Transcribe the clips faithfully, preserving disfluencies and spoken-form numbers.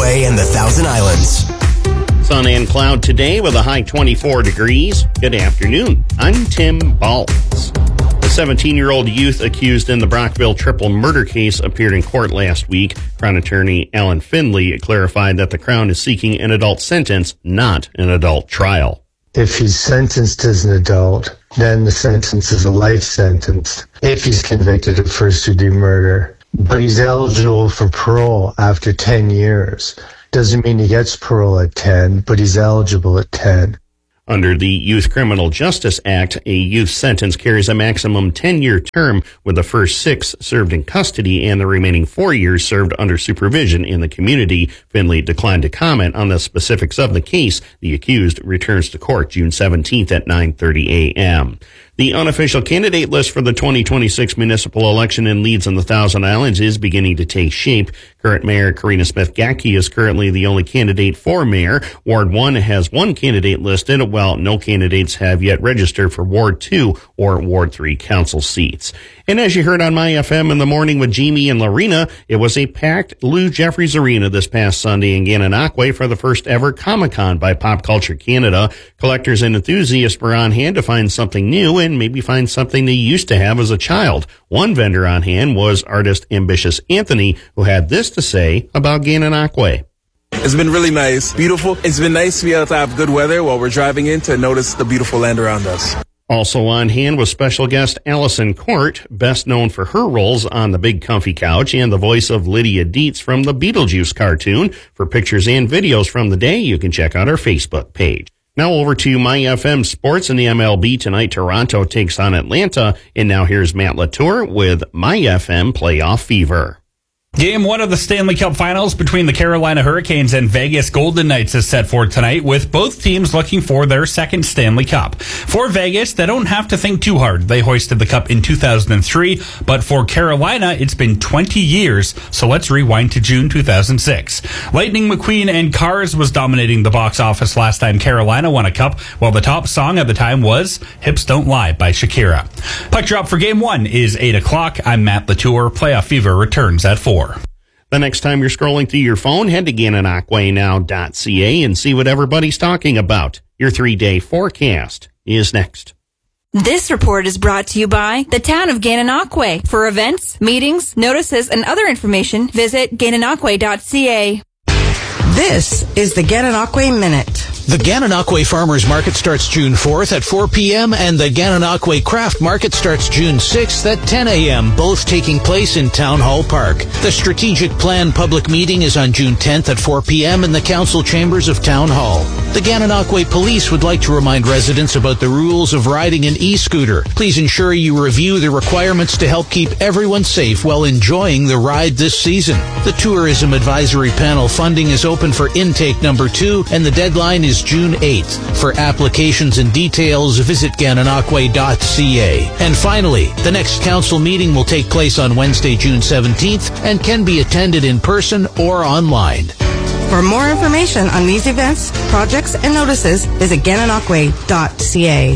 Aquay and the Thousand Islands. Sun and cloud today with a high twenty-four degrees. Good afternoon. I'm Tim Balls. The seventeen-year-old youth accused in the Brockville triple murder case appeared in court last week. Crown attorney Alan Findley clarified that the Crown is seeking an adult sentence, not an adult trial. If he's sentenced as an adult, then the sentence is a life sentence if he's convicted of first-degree murder. But he's eligible for parole after ten years. Doesn't mean he gets parole at ten, but he's eligible at ten. Under the Youth Criminal Justice Act, a youth sentence carries a maximum ten-year term, with the first six served in custody and the remaining four years served under supervision in the community. Finley declined to comment on the specifics of the case. The accused returns to court June seventeenth at nine thirty a.m. The unofficial candidate list for the twenty twenty-six municipal election in Leeds and the Thousand Islands is beginning to take shape. Current Mayor Karina Smith-Gacky is currently the only candidate for mayor. Ward one has one candidate listed, while no candidates have yet registered for Ward two or Ward three council seats. And as you heard on My F M in the morning with Jamie and Lorena, it was a packed Lou Jeffries Arena this past Sunday in Gananoque for the first ever Comic-Con by Pop Culture Canada. Collectors and enthusiasts were on hand to find something new and maybe find something they used to have as a child. One vendor on hand was artist Ambitious Anthony, who had this to say about Gananoque. It's been really nice, beautiful. It's been nice to be able to have good weather while we're driving in to notice the beautiful land around us. Also on hand was special guest Allison Court, best known for her roles on The Big Comfy Couch and the voice of Lydia Dietz from the Beetlejuice cartoon. For pictures and videos from the day, you can check out our Facebook page. Now over to My F M Sports in the M L B tonight. Toronto takes on Atlanta. And now here's Matt Latour with My F M Playoff Fever. Game one of the Stanley Cup Finals between the Carolina Hurricanes and Vegas Golden Knights is set for tonight, with both teams looking for their second Stanley Cup. For Vegas, they don't have to think too hard. They hoisted the cup in two thousand three, but for Carolina, it's been twenty years, so let's rewind to June two thousand six. Lightning McQueen and Cars was dominating the box office last time Carolina won a cup, while the top song at the time was Hips Don't Lie by Shakira. Puck drop for game one is eight o'clock. I'm Matt Latour. Playoff Fever returns at four. The next time you're scrolling through your phone, head to Gananoque Now dot C A and see what everybody's talking about. Your three-day forecast is next. This report is brought to you by the town of Gananoque. For events, meetings, notices, and other information, visit Gananoque dot C A. This is the Gananoque Minute. The Gananoque Farmers Market starts June fourth at four p.m. and the Gananoque Craft Market starts June sixth at ten a.m., both taking place in Town Hall Park. The Strategic Plan public meeting is on June tenth at four p.m. in the council chambers of Town Hall. The Gananoque Police would like to remind residents about the rules of riding an e-scooter. Please ensure you review the requirements to help keep everyone safe while enjoying the ride this season. The Tourism Advisory Panel funding is open for intake number two, and the deadline is June eighth. For applications and details, visit Gananoque dot C A. And finally, the next council meeting will take place on Wednesday, June seventeenth, and can be attended in person or online. For more information on these events, projects, and notices, visit Gananoque dot C A.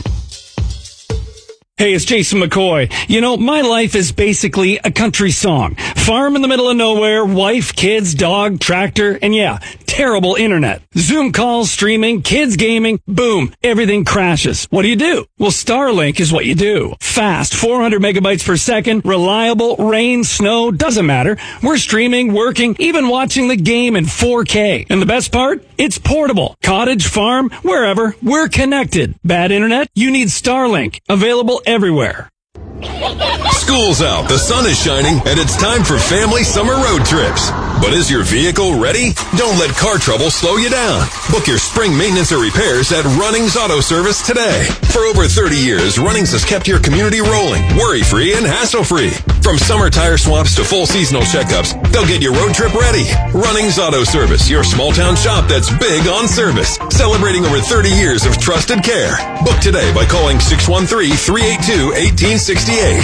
Hey, it's Jason McCoy. You know, my life is basically a country song. Farm in the middle of nowhere, wife, kids, dog, tractor, and yeah, terrible internet. Zoom calls, streaming, kids gaming, boom, everything crashes. What do you do? Well, Starlink is what you do. Fast, four hundred megabytes per second, reliable, rain, snow, doesn't matter. We're streaming, working, even watching the game in four K. And the best part? It's portable. Cottage, farm, wherever, we're connected. Bad internet? You need Starlink. Available everywhere. School's out, the sun is shining, and it's time for family summer road trips. But is your vehicle ready? Don't let car trouble slow you down. Book your spring maintenance or repairs at Runnings Auto Service today. For over thirty years, Runnings has kept your community rolling, worry-free and hassle-free. From summer tire swaps to full seasonal checkups, they'll get your road trip ready. Runnings Auto Service, your small-town shop that's big on service. Celebrating over thirty years of trusted care. Book today by calling six one three, three eight two, one eight six eight.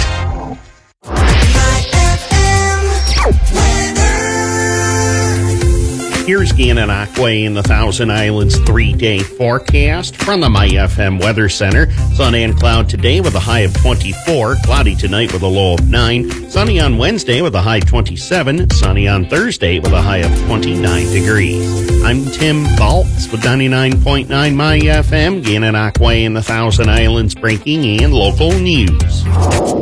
Here's Gananoque in the Thousand Islands three-day forecast from the My F M Weather Center. Sun and cloud today with a high of twenty-four. Cloudy tonight with a low of nine. Sunny on Wednesday with a high twenty-seven. Sunny on Thursday with a high of twenty-nine degrees. I'm Tim Baltz with ninety-nine point nine My F M. Gananoque in the Thousand Islands breaking and local news.